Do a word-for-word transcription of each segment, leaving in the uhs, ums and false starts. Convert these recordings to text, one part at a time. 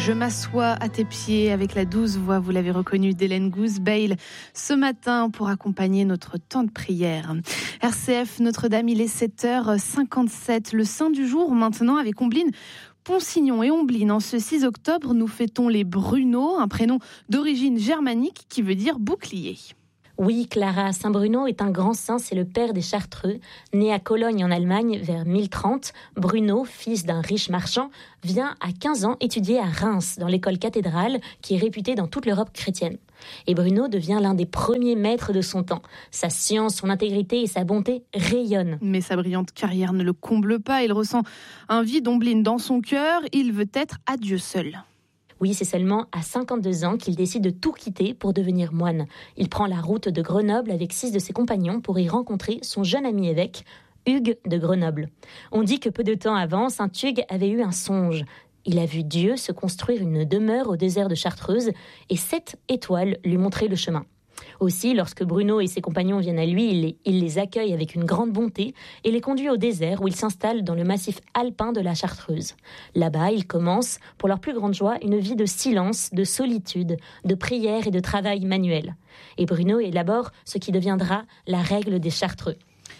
Je m'assois à tes pieds avec la douce voix, vous l'avez reconnu, d'Hélène Goose-Bale ce matin pour accompagner notre temps de prière. R C F Notre-Dame, il est sept heures cinquante-sept. Le saint du jour maintenant avec Ombline Ponsignon et Ombline. En ce six octobre, nous fêtons les Bruno, un prénom d'origine germanique qui veut dire bouclier. Oui, Clara, Saint Bruno est un grand saint, c'est le père des Chartreux. Né à Cologne en Allemagne vers mille trente, Bruno, fils d'un riche marchand, vient à quinze ans étudier à Reims, dans l'école cathédrale, qui est réputée dans toute l'Europe chrétienne. Et Bruno devient l'un des premiers maîtres de son temps. Sa science, son intégrité et sa bonté rayonnent. Mais sa brillante carrière ne le comble pas, il ressent un vide Ombline dans son cœur, il veut être à Dieu seul. Oui, c'est seulement à cinquante-deux ans qu'il décide de tout quitter pour devenir moine. Il prend la route de Grenoble avec six de ses compagnons pour y rencontrer son jeune ami évêque, Hugues de Grenoble. On dit que peu de temps avant, saint Hugues avait eu un songe. Il a vu Dieu se construire une demeure au désert de Chartreuse et sept étoiles lui montraient le chemin. Aussi, lorsque Bruno et ses compagnons viennent à lui, il les, il les accueille avec une grande bonté et les conduit au désert où ils s'installent dans le massif alpin de la Chartreuse. Là-bas, ils commencent, pour leur plus grande joie, une vie de silence, de solitude, de prière et de travail manuel. Et Bruno élabore ce qui deviendra la règle des Chartreux.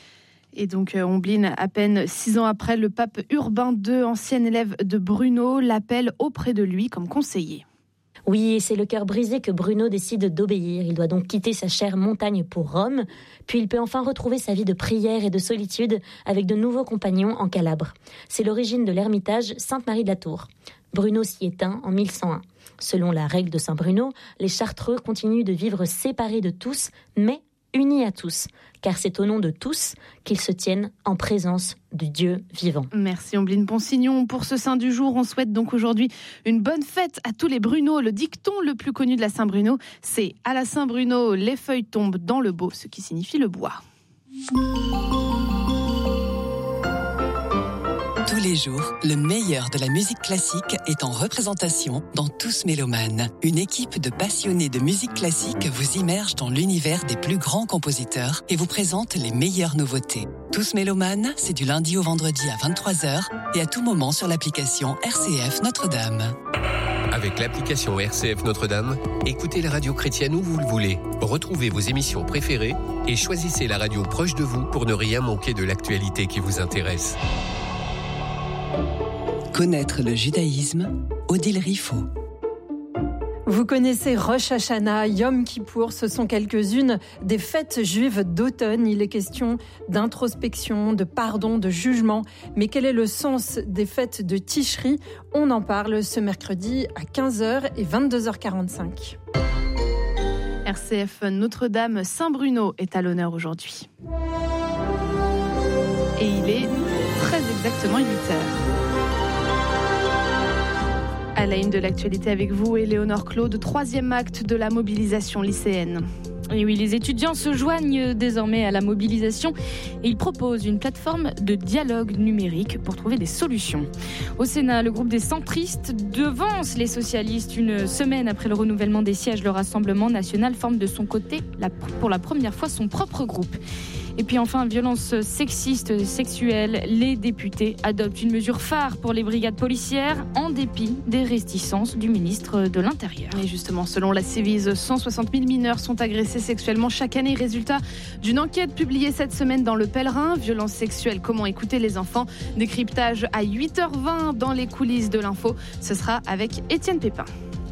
Et donc, Ombline, à peine six ans après, le pape Urbain deux, ancien élève de Bruno, l'appelle auprès de lui comme conseiller. Oui, et c'est le cœur brisé que Bruno décide d'obéir. Il doit donc quitter sa chère montagne pour Rome, puis il peut enfin retrouver sa vie de prière et de solitude avec de nouveaux compagnons en Calabre. C'est l'origine de l'ermitage Sainte-Marie de la Tour. Bruno s'y éteint en mille cent un. Selon la règle de Saint Bruno, les Chartreux continuent de vivre séparés de tous, mais unis à tous, car c'est au nom de tous qu'ils se tiennent en présence du Dieu vivant. Merci Ombline Ponsignon. Pour ce saint du jour, on souhaite donc aujourd'hui une bonne fête à tous les Bruno. Le dicton le plus connu de la Saint-Bruno, c'est « À la Saint-Bruno, les feuilles tombent dans le beau », ce qui signifie le bois. Tous les jours, le meilleur de la musique classique est en représentation dans Tous Mélomanes. Une équipe de passionnés de musique classique vous immerge dans l'univers des plus grands compositeurs et vous présente les meilleures nouveautés. Tous Mélomanes, c'est du lundi au vendredi à vingt-trois heures et à tout moment sur l'application R C F Notre-Dame. Avec l'application R C F Notre-Dame, écoutez la radio chrétienne où vous le voulez. Retrouvez vos émissions préférées et choisissez la radio proche de vous pour ne rien manquer de l'actualité qui vous intéresse. Connaître le judaïsme, Odile Riffaut. Vous connaissez Rosh Hashanah, Yom Kippour, ce sont quelques-unes des fêtes juives d'automne. Il est question d'introspection, de pardon, de jugement. Mais quel est le sens des fêtes de Tishri ? On en parle ce mercredi à quinze heures et vingt-deux heures quarante-cinq. R C F Notre-Dame Saint-Bruno est à l'honneur aujourd'hui. Et il est très exactement huit heures. À la une de l'actualité avec vous, Éléonore Claude, troisième acte de la mobilisation lycéenne. Et oui, les étudiants se joignent désormais à la mobilisation et ils proposent une plateforme de dialogue numérique pour trouver des solutions. Au Sénat, le groupe des centristes devance les socialistes. Une semaine après le renouvellement des sièges, le Rassemblement national forme de son côté, pour la première fois, son propre groupe. Et puis enfin, violence sexiste et sexuelle, les députés adoptent une mesure phare pour les brigades policières en dépit des réticences du ministre de l'Intérieur. Et justement, selon la Civise, cent soixante mille mineurs sont agressés sexuellement chaque année. Résultat d'une enquête publiée cette semaine dans Le Pèlerin. Violence sexuelle, comment écouter les enfants ? Décryptage à huit heures vingt dans les coulisses de l'info. Ce sera avec Étienne Pépin.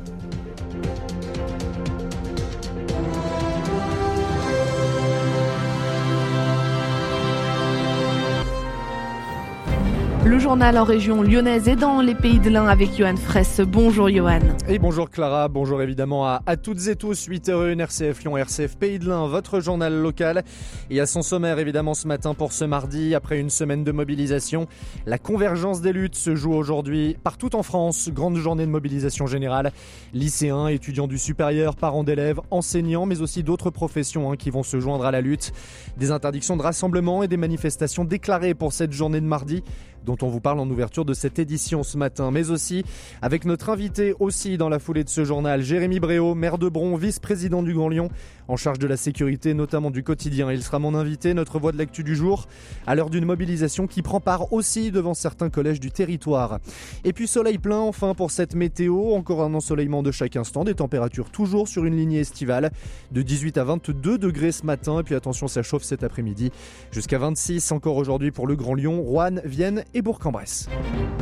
Le journal en région lyonnaise et dans les Pays de l'Ain avec Johan Fraisse. Bonjour Johan. Et bonjour Clara, bonjour évidemment à, à toutes et tous. huit heures un R C F Lyon, R C F Pays de l'Ain, votre journal local. Et à son sommaire évidemment ce matin pour ce mardi, après une semaine de mobilisation. La convergence des luttes se joue aujourd'hui partout en France. Grande journée de mobilisation générale. Lycéens, étudiants du supérieur, parents d'élèves, enseignants, mais aussi d'autres professions hein, qui vont se joindre à la lutte. Des interdictions de rassemblement et des manifestations déclarées pour cette journée de mardi, dont on vous parle en ouverture de cette édition ce matin, mais aussi avec notre invité aussi dans la foulée de ce journal, Jérémy Bréau, maire de Bron, vice-président du Grand Lyon. en charge de la sécurité, notamment du quotidien. Il sera mon invité, notre voix de l'actu du jour, à l'heure d'une mobilisation qui prend part aussi devant certains collèges du territoire. Et puis soleil plein enfin pour cette météo, encore un ensoleillement de chaque instant, des températures toujours sur une lignée estivale, de dix-huit à vingt-deux degrés ce matin, et puis attention ça chauffe cet après-midi, jusqu'à vingt-six encore aujourd'hui pour le Grand Lyon, Roanne, Vienne et Bourg-en-Bresse.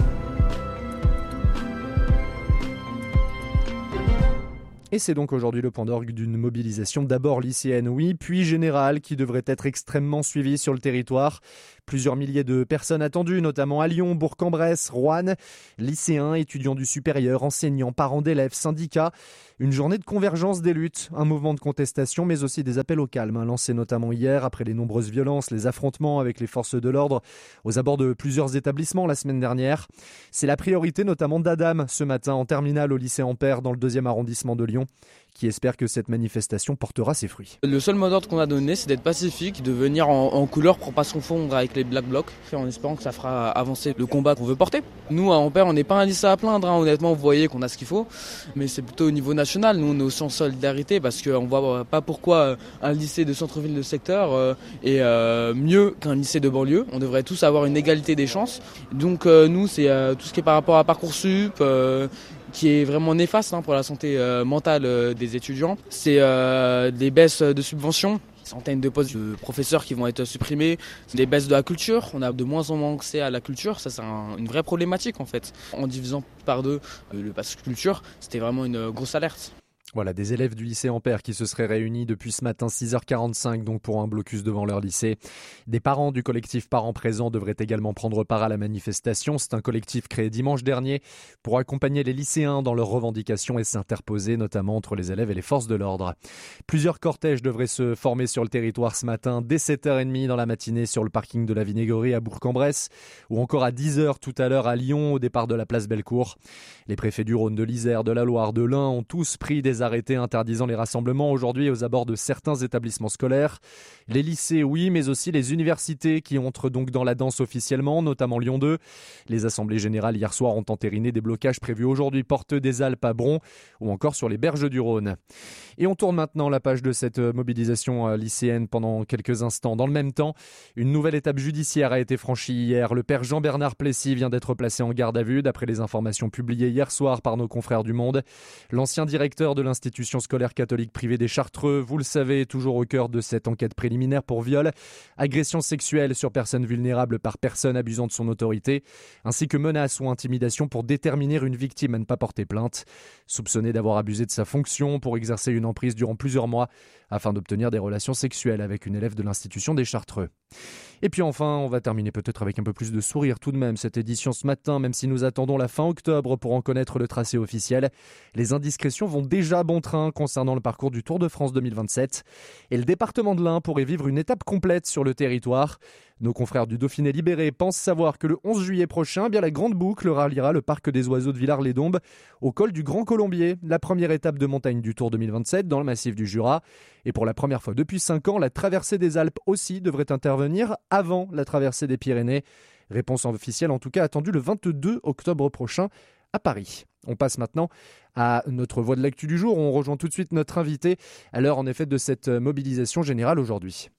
Et c'est donc aujourd'hui le point d'orgue d'une mobilisation d'abord lycéenne, oui, puis générale, qui devrait être extrêmement suivie sur le territoire. Plusieurs milliers de personnes attendues, notamment à Lyon, Bourg-en-Bresse, Roanne, lycéens, étudiants du supérieur, enseignants, parents d'élèves, syndicats. Une journée de convergence des luttes, un mouvement de contestation, mais aussi des appels au calme, hein, lancés notamment hier après les nombreuses violences, les affrontements avec les forces de l'ordre aux abords de plusieurs établissements la semaine dernière. C'est la priorité notamment d'Adam ce matin en terminale au lycée Ampère dans le deuxième arrondissement de Lyon, qui espère que cette manifestation portera ses fruits. Le seul mot d'ordre qu'on a donné, c'est d'être pacifique, de venir en, en couleur pour pas se confondre avec les Black Blocs, en espérant que ça fera avancer le combat qu'on veut porter. Nous, à Ampère, on n'est pas un lycée à plaindre, hein. Honnêtement, vous voyez qu'on a ce qu'il faut, mais c'est plutôt au niveau national. Nous, on est aussi en solidarité parce qu'on ne voit pas pourquoi un lycée de centre-ville de secteur euh, est euh, mieux qu'un lycée de banlieue. On devrait tous avoir une égalité des chances. Donc euh, nous, c'est euh, tout ce qui est par rapport à Parcoursup, euh, qui est vraiment néfaste hein, pour la santé euh, mentale euh, des étudiants. C'est euh, des baisses de subventions, centaines de postes de professeurs qui vont être supprimés, des baisses de la culture, on a de moins en moins accès à la culture, ça c'est un, une vraie problématique en fait. En divisant par deux euh, le pass culture, c'était vraiment une grosse alerte. Voilà, des élèves du lycée Ampère qui se seraient réunis depuis ce matin six heures quarante-cinq donc pour un blocus devant leur lycée. Des parents du collectif Parents Présents devraient également prendre part à la manifestation. C'est un collectif créé dimanche dernier pour accompagner les lycéens dans leurs revendications et s'interposer notamment entre les élèves et les forces de l'ordre. Plusieurs cortèges devraient se former sur le territoire ce matin dès sept heures trente dans la matinée sur le parking de la Vinaigrerie à Bourg-en-Bresse ou encore à dix heures tout à l'heure à Lyon au départ de la place Bellecour. Les préfets du Rhône, de l'Isère, de la Loire, de l'Ain ont tous pris des arrêtés interdisant les rassemblements aujourd'hui aux abords de certains établissements scolaires. Les lycées, oui, mais aussi les universités qui entrent donc dans la danse officiellement, notamment Lyon deux. Les assemblées générales hier soir ont entériné des blocages prévus aujourd'hui porte des Alpes à Bron ou encore sur les berges du Rhône. Et on tourne maintenant la page de cette mobilisation lycéenne pendant quelques instants. Dans le même temps, une nouvelle étape judiciaire a été franchie hier. Le père Jean-Bernard Plessis vient d'être placé en garde à vue d'après les informations publiées hier soir par nos confrères du Monde. L'ancien directeur de l'institution scolaire catholique privée des Chartreux, vous le savez, toujours au cœur de cette enquête préliminaire pour viol, agression sexuelle sur personne vulnérable par personne abusant de son autorité, ainsi que menace ou intimidation pour déterminer une victime à ne pas porter plainte, soupçonné d'avoir abusé de sa fonction pour exercer une emprise durant plusieurs mois afin d'obtenir des relations sexuelles avec une élève de l'institution des Chartreux. Et puis enfin, on va terminer peut-être avec un peu plus de sourire tout de même cette édition ce matin, même si nous attendons la fin octobre pour en connaître le tracé officiel. Les indiscrétions vont déjà bon train concernant le parcours du Tour de France deux mille vingt-sept. Et le département de l'Ain pourrait vivre une étape complète sur le territoire. Nos confrères du Dauphiné Libéré pensent savoir que le onze juillet prochain, bien la grande boucle ralliera le parc des oiseaux de Villars-les-Dombes au col du Grand Colombier, la première étape de montagne du Tour deux mille vingt-sept dans le massif du Jura. Et pour la première fois depuis cinq ans, la traversée des Alpes aussi devrait intervenir avant la traversée des Pyrénées. Réponse officielle en tout cas attendue le vingt-deux octobre prochain à Paris. On passe maintenant à notre voix de l'actu du jour. On rejoint tout de suite notre invité à l'heure en effet de cette mobilisation générale aujourd'hui.